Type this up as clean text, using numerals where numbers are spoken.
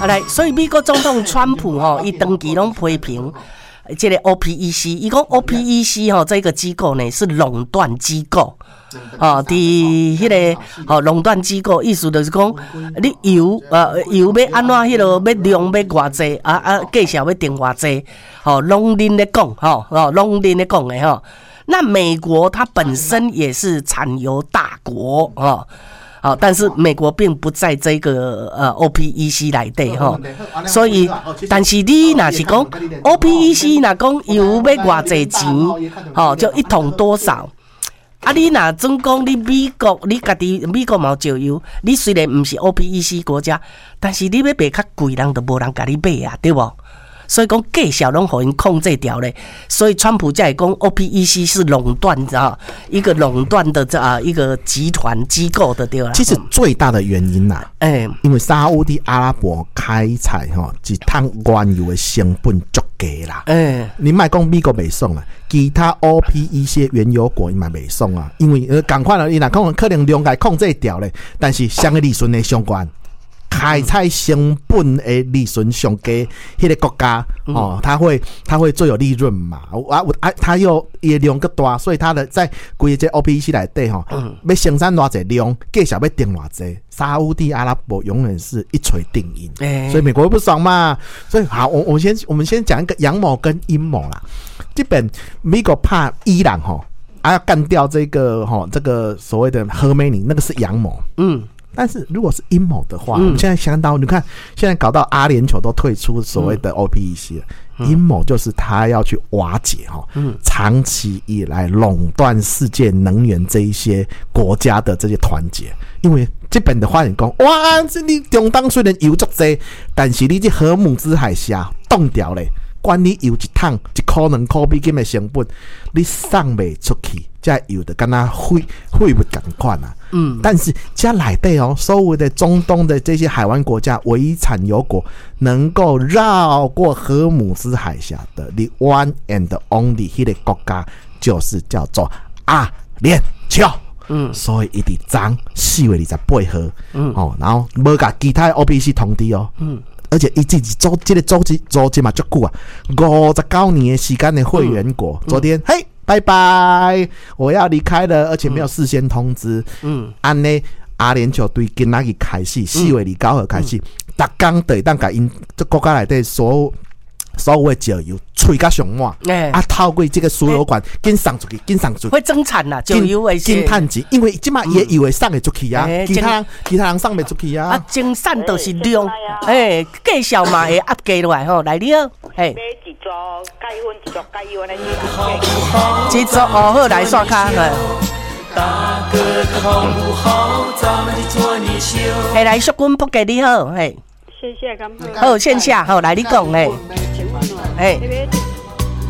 来，所以美国总统川普伊长期拢批评这个 OPEC， 伊讲 OPEC 这个机构呢是垄断机构。伫迄个垄断机构，意思就是讲，你油要安怎迄落要量要偌济介绍要定偌济，拢恁咧讲，拢恁咧讲的那美国它本身也是产油大国但是美国并不在这个OPEC 内底所以，但是你若是讲 OPEC 若讲油要偌济钱，就一桶多少？你若总讲你美国，你家己美国嘛有石油，你虽然不是 OPEC 国家，但是你要卖较贵，人就无人甲你买啊，对不？所以讲价小拢互因控制掉咧，所以川普才会讲 OPEC 是垄断一个垄断的一个集团机构的对啦。 其实最大的原因因为沙烏地阿拉伯开采一桶原油的成本足低啦。你莫讲美国袂爽啦，其他 OPEC 原油国伊嘛袂爽啊，因为同款啦，伊若可能量该控制掉咧，但是啥个利润的相关。开采成本的利润上低，迄个国家它会最有利润嘛？它又也量个大，所以它的在规个 OPEC 内底要生产偌济量，介绍要定偌济。沙烏地阿拉伯永远是一锤定音，所以美国不爽嘛。所以好，我们先讲一个阳谋跟阴谋啦。这本美国怕伊朗要干掉这个所谓的赫梅尼，那个是阳谋。但是如果是阴谋的话，我们现在想到，你看现在搞到阿联酋都退出所谓的 OPEC 了，阴谋就是他要去瓦解长期以来垄断世界能源这一些国家的这些团结，因为这本的话你讲哇，这你中东虽然油足多，但是你这荷姆兹海峡冻掉咧，管你油一桶1块2块美金的成本，你送不出去，这油的跟他废物同款啊。但是加内底所有的中东的这些海湾国家，唯一产油国能够绕过荷姆斯海峡的 the one and only 迄个国家，就是叫做阿联酋。所以一直涨4月28号，然后没甲其他 OPEC 通知而且一直做这个组织嘛足久啊，59年的时间的会员国，昨天嘿。拜拜，我要离开了，而且没有事先通知。按呢，阿联酋对今仔日开始4月29号开始，逐天都会当甲因这国家内底所有的石油吹甲上满，透过这个输油管紧送出去， 会增产啦，石油的紧趁钱，因为即马也油会送会出去啊，其他人送袂出去啊。 增产就是量，价小嘛会压价落来来你好，一组加油的一组好来刷卡来淑君仆给你好， 谢谢，感谢。 好，线下好来你讲请问